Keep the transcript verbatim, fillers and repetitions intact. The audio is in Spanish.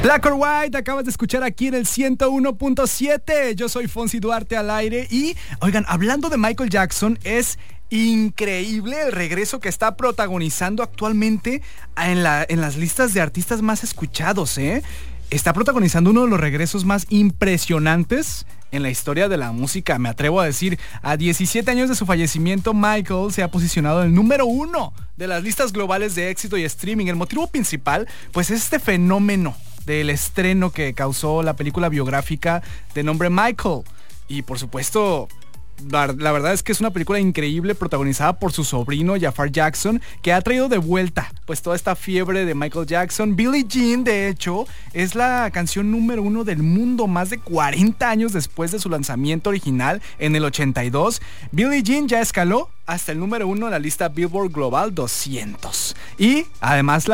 Black or White, acabas de escuchar aquí en el ciento uno punto siete. Yo soy Fonsi Duarte al aire y, oigan, hablando de Michael Jackson, es increíble el regreso que está protagonizando actualmente en, la, en las listas de artistas más escuchados, ¿eh? Está protagonizando uno de los regresos más impresionantes en la historia de la música, me atrevo a decir. A diecisiete años de su fallecimiento, Michael se ha posicionado en el número uno de las listas globales de éxito y streaming. El motivo principal, pues, es este fenómeno del estreno que causó la película biográfica de nombre Michael. Y por supuesto, la, la verdad es que es una película increíble protagonizada por su sobrino Jafar Jackson, que ha traído de vuelta pues toda esta fiebre de Michael Jackson. Billie Jean, de hecho, es la canción número uno del mundo más de cuarenta años después de su lanzamiento original en el ochenta y dos. Billie Jean ya escaló hasta el número uno en la lista Billboard Global doscientos. Y además la